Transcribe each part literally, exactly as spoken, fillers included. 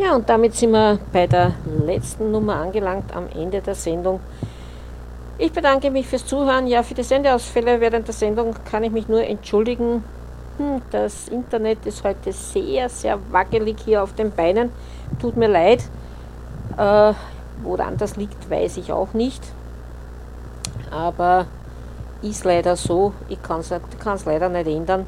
Ja, und damit sind wir bei der letzten Nummer angelangt, am Ende der Sendung. Ich bedanke mich fürs Zuhören. Ja, für die Sendeausfälle während der Sendung kann ich mich nur entschuldigen. Hm, das Internet ist heute sehr, sehr wackelig hier auf den Beinen. Tut mir leid. Äh, woran das liegt, weiß ich auch nicht. Aber ist leider so. Ich kann es leider nicht ändern.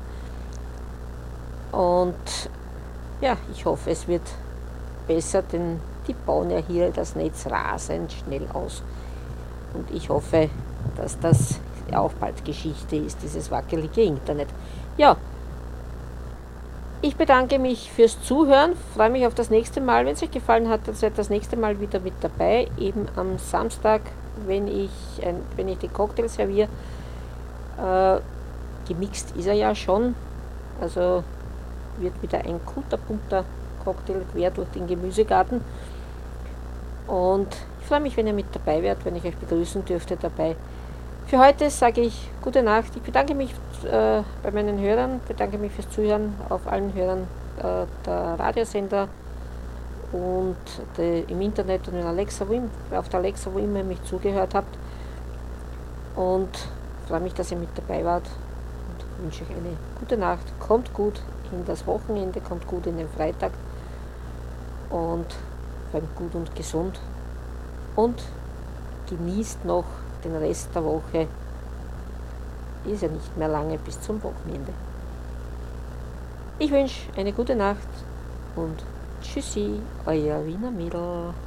Und ja, ich hoffe, es wird besser, denn die bauen ja hier das Netz rasend schnell aus. Und ich hoffe, dass das auch bald Geschichte ist, dieses wackelige Internet. Ja, ich bedanke mich fürs Zuhören, freue mich auf das nächste Mal. Wenn es euch gefallen hat, dann seid das nächste Mal wieder mit dabei, eben am Samstag, wenn ich, ein, wenn ich den Cocktail serviere. Äh, gemixt ist er ja schon, also wird wieder ein kunterbunt Cocktail quer durch den Gemüsegarten. Und ich freue mich, wenn ihr mit dabei werdet, wenn ich euch begrüßen dürfte dabei. Für heute sage ich gute Nacht. Ich bedanke mich äh, bei meinen Hörern, bedanke mich fürs Zuhören auf allen Hörern äh, der Radiosender und de, im Internet und in Alexa, wo, auf der Alexa, wo immer ihr mich zugehört habt. Und freue mich, dass ihr mit dabei wart und wünsche euch eine gute Nacht. Kommt gut in das Wochenende, kommt gut in den Freitag und bleibt gut und gesund und genießt noch den Rest der Woche. Ist ja nicht mehr lange bis zum Wochenende. Ich wünsche eine gute Nacht und tschüssi, euer Wiener Mädel.